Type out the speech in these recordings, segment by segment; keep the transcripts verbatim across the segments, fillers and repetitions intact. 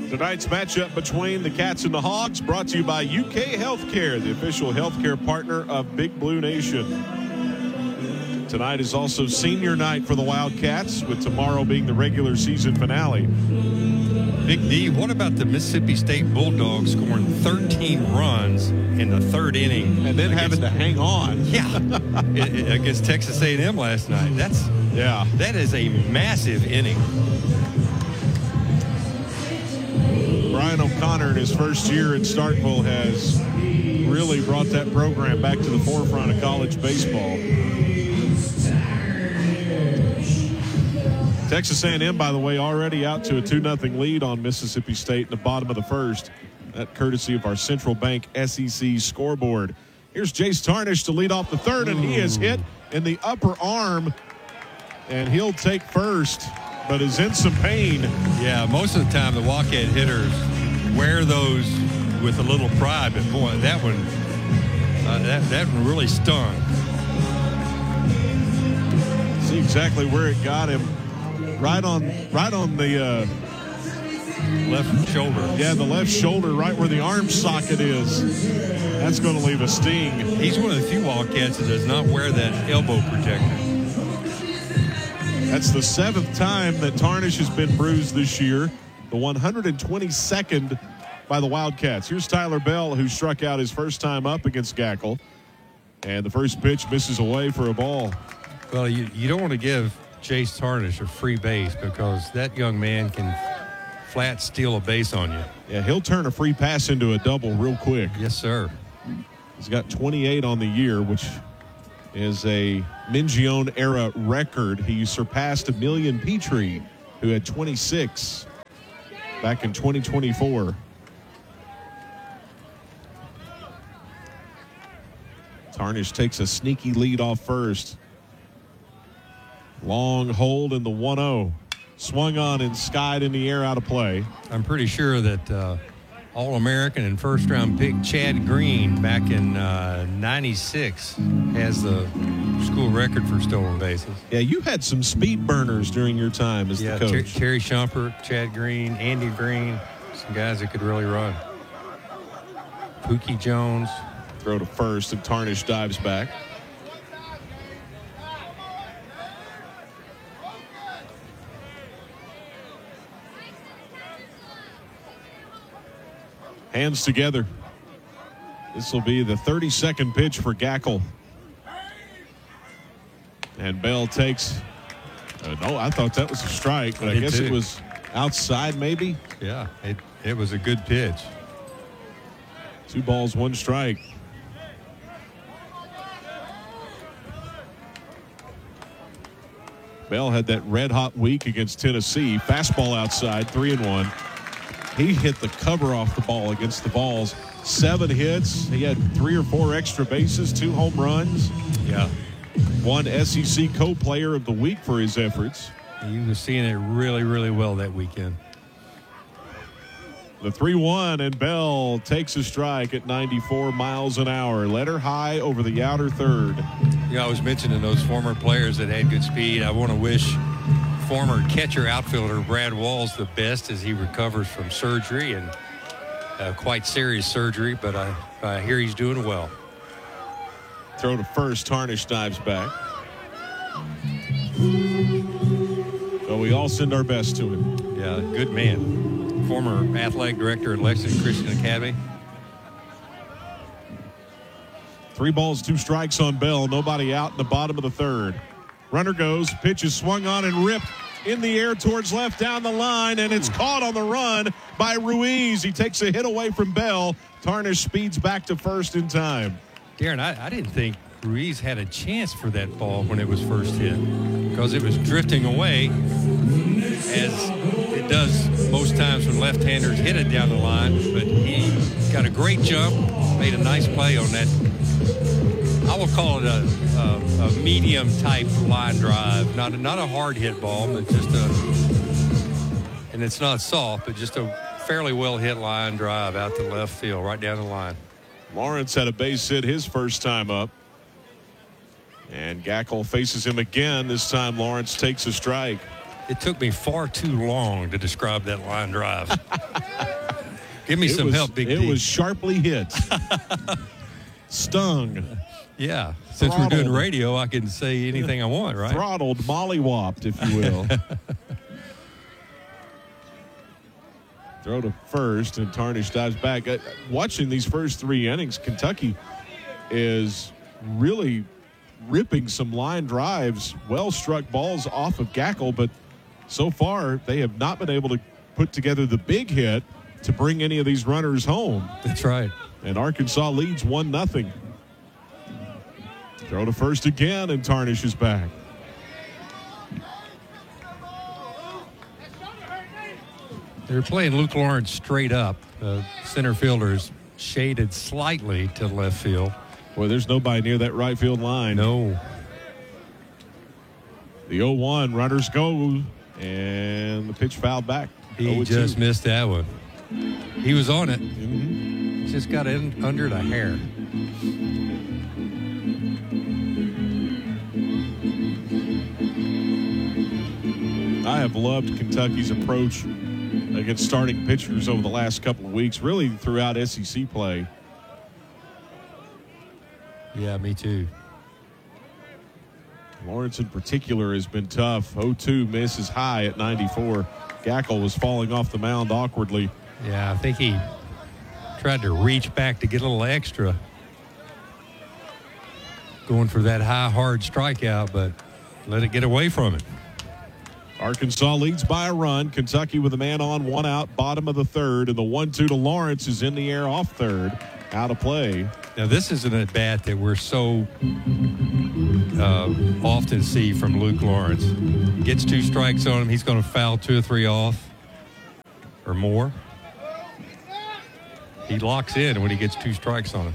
Tonight's matchup between the Cats and the Hogs brought to you by U K Healthcare, the official healthcare partner of Big Blue Nation. Tonight is also senior night for the Wildcats, with tomorrow being the regular season finale. Big D, what about the Mississippi State Bulldogs scoring thirteen runs in the third inning? And then having to hang on. Yeah. Against Texas A and M last night. That's yeah. That is a massive inning. Brian O'Connor in his first year in Starkville has really brought that program back to the forefront of college baseball. Texas A and M, by the way, already out to a two nothing lead on Mississippi State in the bottom of the first. That courtesy of our Central Bank S E C scoreboard. Here's Jace Tarnish to lead off the third, and he is hit in the upper arm, and he'll take first, but is in some pain. Yeah, most of the time the Wildcat hitters wear those with a little pride, but boy, that one, uh, that, that one really stung. See exactly where it got him. Right on, right on the uh, left shoulder. Yeah, the left shoulder, right where the arm socket is. That's going to leave a sting. He's one of the few Wildcats that does not wear that elbow protector. That's the seventh time that Tarnish has been bruised this year. The one hundred twenty-second by the Wildcats. Here's Tyler Bell, who struck out his first time up against Gackle. And the first pitch misses away for a ball. Well, you, you don't want to give Jace Tarnish a free base, because that young man can flat steal a base on you. Yeah, he'll turn a free pass into a double real quick. Yes, sir. He's got twenty-eight on the year, which is a Mingione era record. He surpassed Emilian Petrie, who had twenty-six back in twenty twenty-four. Tarnish takes a sneaky lead off first. Long hold in the one oh. Swung on and skied in the air, out of play. I'm pretty sure that uh, All-American and first-round pick Chad Green back in uh, ninety-six has the school record for stolen bases. Yeah, you had some speed burners during your time as yeah, the coach. Ter- Terry Shumpert, Chad Green, Andy Green, some guys that could really run. Pookie Jones. Throw to first, and Tarnish dives back. Hands together. This will be the thirty-second pitch for Gackle. And Bell takes, uh, no, I thought that was a strike, but I, I guess too. It was outside maybe. Yeah, it, it was a good pitch. Two balls, one strike. Bell had that red-hot week against Tennessee. Fastball outside, three and one. He hit the cover off the ball against the Vols. Seven hits. He had three or four extra bases, two home runs. Yeah. One S E C co-player of the week for his efforts. He was seeing it really, really well that weekend. The three one, and Bell takes a strike at ninety-four miles an hour. Let her high over the outer third. You know, I was mentioning those former players that had good speed. I want to wish former catcher outfielder Brad Walls the best as he recovers from surgery, and uh, quite serious surgery, but I, I hear he's doing well. Throw to first, Tarnish dives back. So we all send our best to him. Yeah, good man. Former athletic director at Lexington Christian Academy. Three balls, two strikes on Bell. Nobody out in the bottom of the third. Runner goes, pitch is swung on and ripped in the air towards left down the line, and it's caught on the run by Ruiz. He takes a hit away from Bell. Tarnish speeds back to first in time. Darren, I, I didn't think Ruiz had a chance for that ball when it was first hit, because it was drifting away, as it does most times when left-handers hit it down the line. But he got a great jump, made a nice play on that. I will call it a, a, a medium-type line drive, not a, not a hard hit ball, but just a, and it's not soft, but just a fairly well-hit line drive out to left field, right down the line. Lawrence had a base hit his first time up. And Gackle faces him again. This time Lawrence takes a strike. It took me far too long to describe that line drive. Give me it some was, help, Big It D. was sharply hit. Stung. Yeah. Since Throttled. we're doing radio, I can say anything I want, right? Throttled, mollywopped, if you will. Throw to first, and Tarnish dives back. Uh, watching these first three innings, Kentucky is really ripping some line drives, well-struck balls off of Gackle, but so far they have not been able to put together the big hit to bring any of these runners home. That's right. And Arkansas leads one nothing. Throw to first again, and Tarnish is back. They're playing Luke Lawrence straight up. Uh, center fielder's shaded slightly to left field. Boy, there's nobody near that right field line. No. The oh one, runners go, and the pitch fouled back. He just missed that one. He was on it. Mm-hmm. Just got in under the hair. I have loved Kentucky's approach against starting pitchers over the last couple of weeks, really throughout S E C play. Yeah, me too. Lawrence in particular has been tough. oh two misses high at ninety-four. Gackle was falling off the mound awkwardly. Yeah, I think he tried to reach back to get a little extra. Going for that high, hard strikeout, but let it get away from it. Arkansas leads by a run. Kentucky with a man on, one out, bottom of the third, and the one two to Lawrence is in the air off third. Out of play. Now, this is an at-bat that we're so uh, often see from Luke Lawrence. Gets two strikes on him, he's going to foul two or three off or more. He locks in when he gets two strikes on him.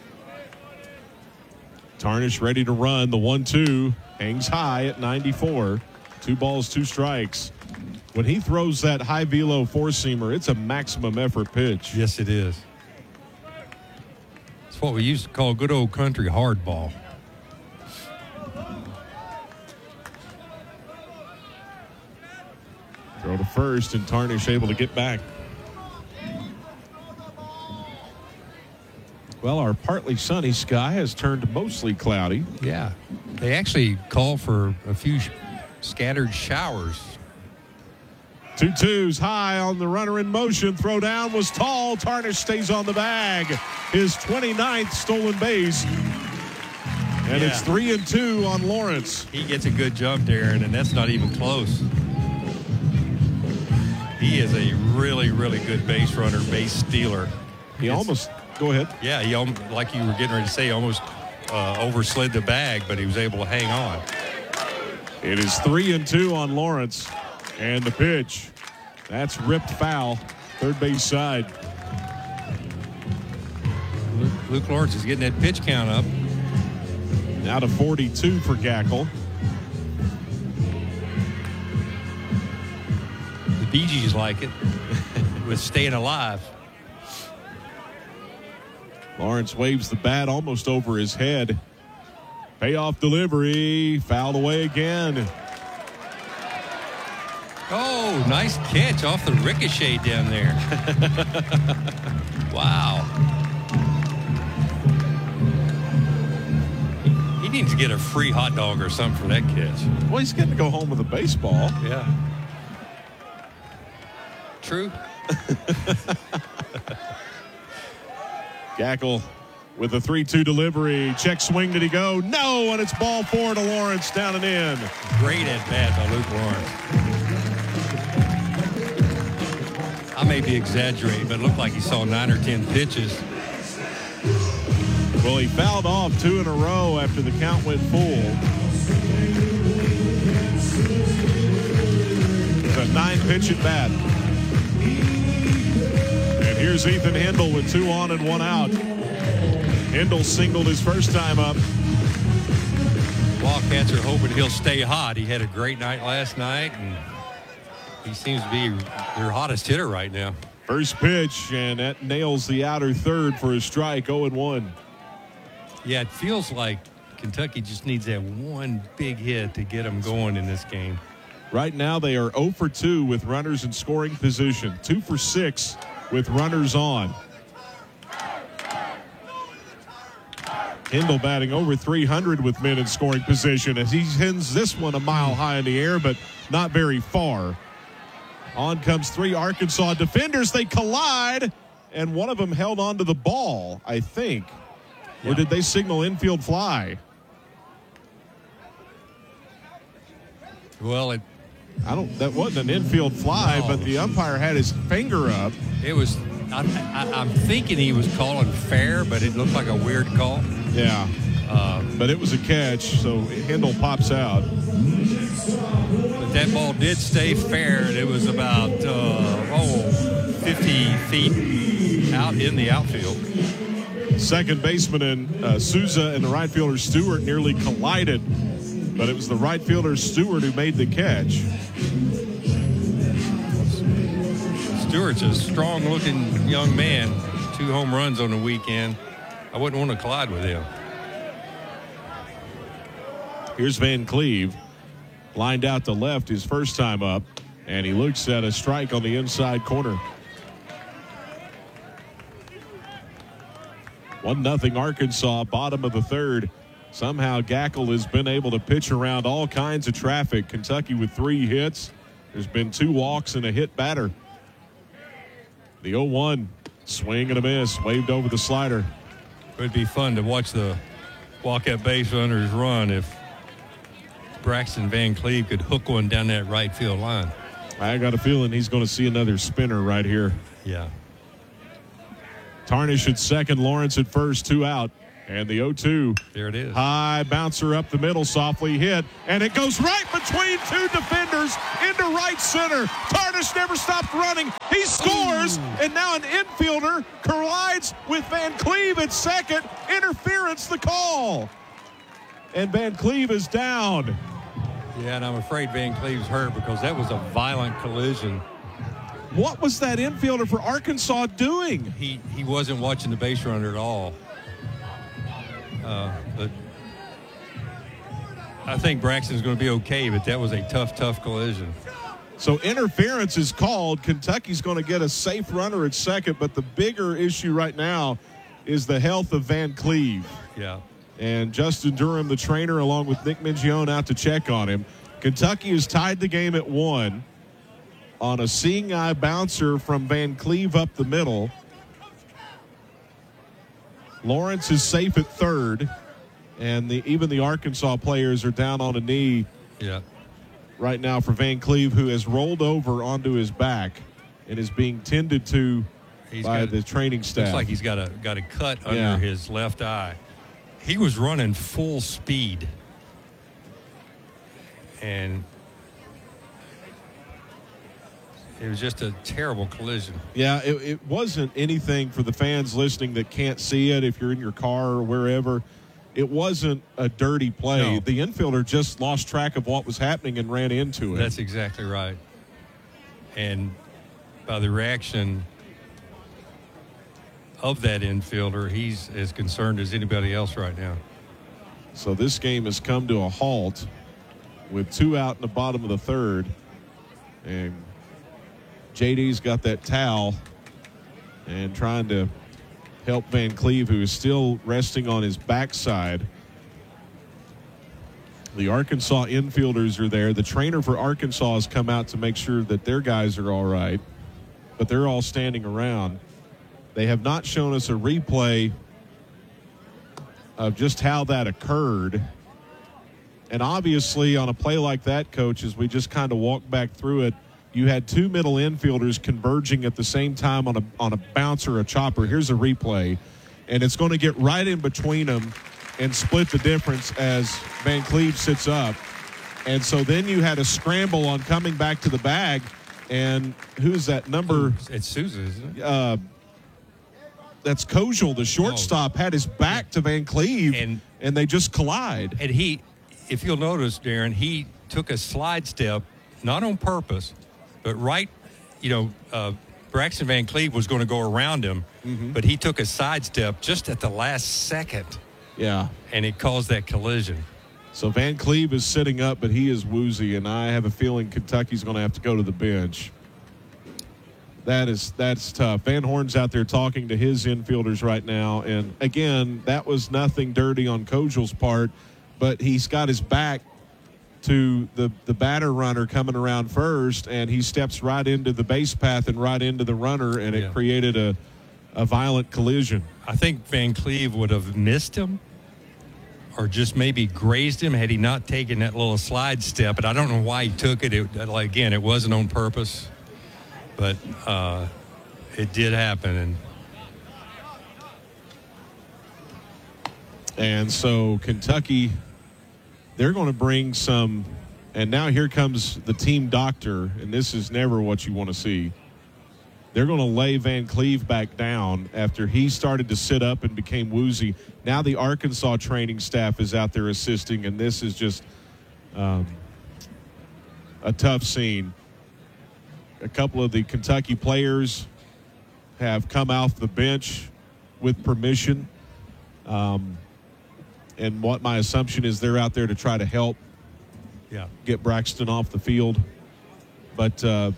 Tarnish ready to run. The one two hangs high at ninety-four. Two balls, two strikes. When he throws that high velo four-seamer, it's a maximum effort pitch. Yes, it is. It's what we used to call good old country hardball. Throw to first, and Tarnish able to get back. Well, our partly sunny sky has turned mostly cloudy. Yeah. They actually call for a few sh- scattered showers. Two twos high on the runner in motion. Throw down was tall. Tarnish stays on the bag. His twenty-ninth stolen base. And Yeah. it's three and two on Lawrence. He gets a good jump, Darren, and that's not even close. He is a really, really good base runner, base stealer. He It's- almost, go ahead. Yeah, he alm- like you were getting ready to say, almost uh, overslid the bag, but he was able to hang on. It is three and two on Lawrence. And the pitch. That's ripped foul. Third base side. Luke, Luke Lawrence is getting that pitch count up. Now to forty-two for Gackle. The Bee Gees like it with staying alive. Lawrence waves the bat almost over his head. Payoff delivery. Fouled away again. Oh, nice catch off the ricochet down there. Wow. He, he needs to get a free hot dog or something for that catch. Well, he's getting to go home with a baseball. Yeah. True. Gackle with a three two delivery. Check swing. Did he go? No, and it's ball four to Lawrence, down and in. Great at bat by Luke Lawrence. I may be exaggerating, but it looked like he saw nine or ten pitches. Well, he fouled off two in a row after the count went full. It's a nine-pitch at bat. And here's Ethan Hindle with two on and one out. Hindle singled his first time up. Wildcats are hoping he'll stay hot. He had a great night last night, and he seems to be their hottest hitter right now. First pitch, and that nails the outer third for a strike, oh and one. Yeah, it feels like Kentucky just needs that one big hit to get them going in this game. Right now they are oh for two with runners in scoring position, two for six with runners on. Kendall batting over three hundred with men in scoring position as he sends this one a mile high in the air, but not very far. On comes three Arkansas defenders. They collide, and one of them held onto the ball, I think. Yeah. Or did they signal infield fly? Well, it. I don't. That wasn't an infield fly, no. But the umpire had his finger up. It was. I, I, I'm thinking he was calling fair, but it looked like a weird call. Yeah. Uh, but it was a catch, so Kendall pops out. But that ball did stay fair, and it was about uh, oh, fifty feet out in the outfield. Second baseman and uh, Souza and the right fielder Stewart nearly collided, but it was the right fielder Stewart who made the catch. Stewart's a strong-looking young man. Two home runs on the weekend. I wouldn't want to collide with him. Here's Van Cleve, lined out to left his first time up, and he looks at a strike on the inside corner. One nothing Arkansas, bottom of the third. Somehow Gackle has been able to pitch around all kinds of traffic. Kentucky with three hits. There's been two walks and a hit batter. The oh one, swing and a miss, waved over the slider. It would be fun to watch the walk-up base runners run if Braxton Van Cleve could hook one down that right field line. I got a feeling he's going to see another spinner right here. Yeah. Tarnish at second, Lawrence at first, two out. And the oh two. There it is. High bouncer up the middle, softly hit. And it goes right between two defenders into right center. Tarnish never stopped running. He scores. Ooh. And now an infielder collides with Van Cleve at second. Interference the call. And Van Cleve is down. Yeah, and I'm afraid Van Cleve's hurt because that was a violent collision. What was that infielder for Arkansas doing? He he wasn't watching the base runner at all. Uh, but I think Braxton's going to be okay, but that was a tough, tough collision. So interference is called. Kentucky's going to get a safe runner at second, but the bigger issue right now is the health of Van Cleve. Yeah. And Justin Durham, the trainer, along with Nick Mingione out to check on him. Kentucky has tied the game at one on a seeing eye bouncer from Van Cleve up the middle. Lawrence is safe at third, and the, even the Arkansas players are down on a knee yeah. right now for Van Cleve, who has rolled over onto his back and is being tended to he's by got, the training staff. Looks like he's got a got a cut under yeah. his left eye. He was running full speed, and it was just a terrible collision. Yeah, it, it wasn't anything for the fans listening that can't see it if you're in your car or wherever. It wasn't a dirty play. No. The infielder just lost track of what was happening and ran into it. That's exactly right. And by the reaction of that infielder, he's as concerned as anybody else right now. So this game has come to a halt with two out in the bottom of the third. And J D's got that towel and trying to help Van Cleve, who is still resting on his backside. The Arkansas infielders are there. The trainer for Arkansas has come out to make sure that their guys are all right, but they're all standing around. They have not shown us a replay of just how that occurred. And obviously on a play like that, Coach, as we just kind of walk back through it, you had two middle infielders converging at the same time on a on a bouncer, a chopper. Here's a replay, and it's going to get right in between them and split the difference as Van Cleve sits up. And so then you had a scramble on coming back to the bag, and who's that number? It's Souza, isn't it? Uh, that's Kojal, the shortstop, oh. had his back to Van Cleve, and, and they just collide. And he, if you'll notice, Darren, he took a slide step, not on purpose, but right, you know, uh, Braxton Van Cleve was going to go around him, mm-hmm. but he took a sidestep just at the last second. Yeah. And it caused that collision. So Van Cleve is sitting up, but he is woozy, and I have a feeling Kentucky's going to have to go to the bench. That is that's tough. Van Horn's out there talking to his infielders right now, and again, that was nothing dirty on Kojal's part, but he's got his back to the, the batter runner coming around first, and he steps right into the base path and right into the runner, and it Yeah. created a, a violent collision. I think Van Cleve would have missed him or just maybe grazed him had he not taken that little slide step. But I don't know why he took it. it like, again, it wasn't on purpose. But uh, it did happen. And And so Kentucky, they're going to bring some, and now here comes the team doctor, and this is never what you want to see. They're going to lay Van Cleve back down after he started to sit up and became woozy. Now the Arkansas training staff is out there assisting, and this is just um, a tough scene. A couple of the Kentucky players have come off the bench with permission. Um, and what my assumption is they're out there to try to help yeah, get Braxton off the field. But uh,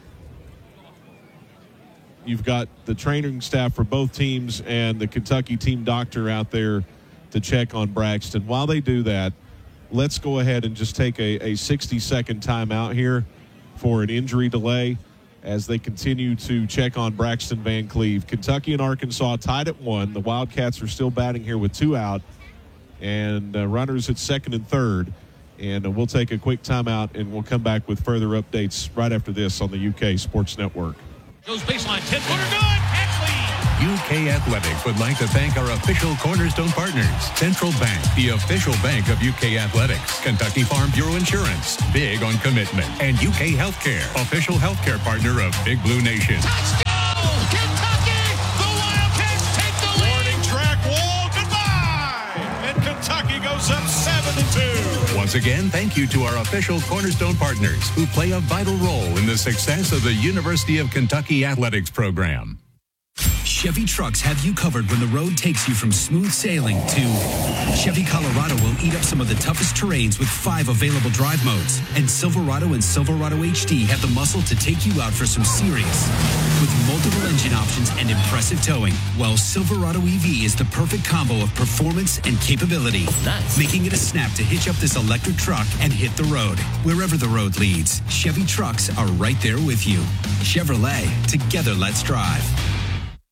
you've got the training staff for both teams and the Kentucky team doctor out there to check on Braxton. While they do that, let's go ahead and just take a sixty-second timeout here for an injury delay as they continue to check on Braxton Van Cleve. Kentucky and Arkansas tied at one. The Wildcats are still batting here with two out, and uh, runners at second and third. And uh, we'll take a quick timeout, and we'll come back with further updates right after this on the U K Sports Network. Goes baseline, ten-footer good, catch lead. U K Athletics would like to thank our official Cornerstone partners, Central Bank, the official bank of U K Athletics, Kentucky Farm Bureau Insurance, big on commitment, and U K Healthcare, official healthcare partner of Big Blue Nation. Touchdown, Kentucky! The Wildcats take the lead. Warning track wall, goodbye! And Kentucky goes up seven to two. Once again, thank you to our official Cornerstone partners who play a vital role in the success of the University of Kentucky Athletics program. Chevy trucks have you covered when the road takes you from smooth sailing to Chevy Colorado will eat up some of the toughest terrains with five available drive modes. And Silverado and Silverado H D have the muscle to take you out for some serious. With multiple engine options and impressive towing, while Silverado E V is the perfect combo of performance and capability. Nice. Making it a snap to hitch up this electric truck and hit the road. Wherever the road leads, Chevy trucks are right there with you. Chevrolet, together let's drive.